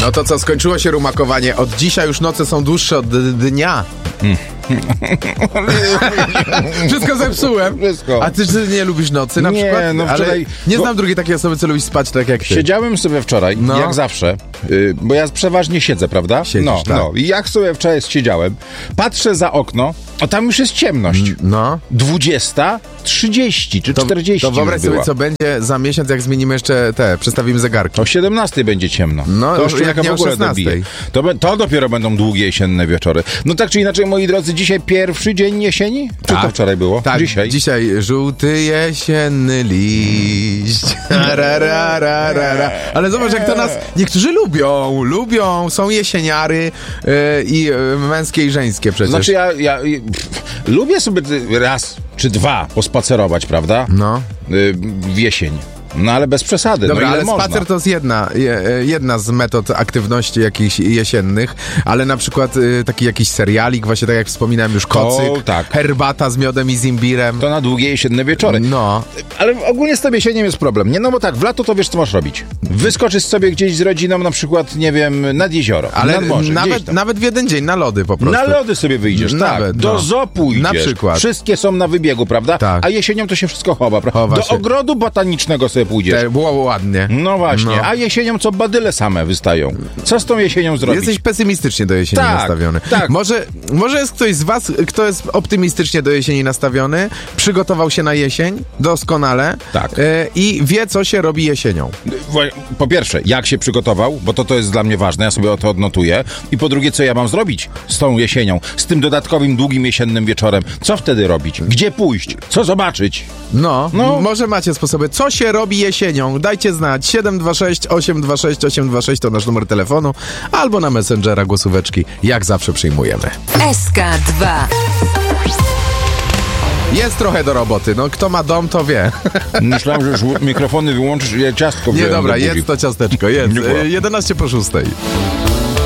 No to co, skończyło się rumakowanie. Od dzisiaj już noce są dłuższe od dnia. Wszystko zepsułem. Wszystko. A ty nie lubisz nocy na Nie, przykład? no Ale wczoraj- nie znam drugiej takiej osoby, co lubi spać tak jak ty. Siedziałem sobie wczoraj, No. jak zawsze, bo ja przeważnie siedzę, prawda? Siedzisz, no, tak. no. I jak sobie wczoraj siedziałem, patrzę za okno, a tam już jest ciemność. No. 20:30 czy 40 To wyobraź już sobie, była. co będzie za miesiąc, jak zmienimy jeszcze przestawimy zegarki. O 17 będzie ciemno. No, to już już jak w nie o ogóle 16. dobije. To dopiero będą długie jesienne wieczory. No tak czy inaczej, moi drodzy, dzisiaj pierwszy dzień jesieni? Czy to wczoraj było? Tak, Dzisiaj. żółty jesienny liść. Ra, ra, ra, ra, ra. Ale zobacz, jak to nas niektórzy lubią. Są jesieniary i męskie i żeńskie przecież. Znaczy ja lubię sobie raz czy dwa pospacerować, prawda? No. W jesień. No ale bez przesady. Dobra, no ile ale można? spacer to jest jedna z metod aktywności jakichś jesiennych, ale na przykład taki jakiś serialik, właśnie tak jak wspominałem już, kocyk, tak. herbata z miodem i z imbirem. To na długie jesienne wieczory. No. Ale ogólnie z tym jesieniem jest problem, nie? No bo tak, w lato to wiesz, co masz robić. Wyskoczysz sobie gdzieś z rodziną, na przykład, nie wiem, nad jezioro, Ale nad morze, gdzieś tam. nawet w jeden dzień, na lody po prostu. Na lody sobie wyjdziesz, Nawet, tak. Do no. zoo pójdziesz. Na przykład. Wszystkie są na wybiegu, prawda? Tak. A jesienią to się wszystko chowa, Chowa Do się. ogrodu botanicznego sobie pójdziesz. Było ładnie. No właśnie, No. a jesienią co badyle same wystają. Co z tą jesienią zrobić? Jesteś pesymistycznie do jesieni Tak, nastawiony. tak. Może jest ktoś z was, kto jest optymistycznie do jesieni nastawiony, przygotował się na jesień doskonale Tak. I wie, co się robi jesienią. Po pierwsze, jak się przygotował, bo to jest dla mnie ważne, ja sobie to odnotuję. I po drugie, co ja mam zrobić z tą jesienią, z tym dodatkowym, długim jesiennym wieczorem? Co wtedy robić? Gdzie pójść? Co zobaczyć? No, No. może macie sposoby. Co się robi jesienią? Dajcie znać. 726 826 826 to nasz numer telefonu, albo na Messengera głosóweczki. Jak zawsze przyjmujemy. SK2. Jest trochę do roboty. No, kto ma dom, to wie. Myślałem, że już mikrofony wyłączysz i ja ciastko Nie, wziąłem dobra, do buzi. jest to ciasteczko. Jest. Nie było. 11 po 6.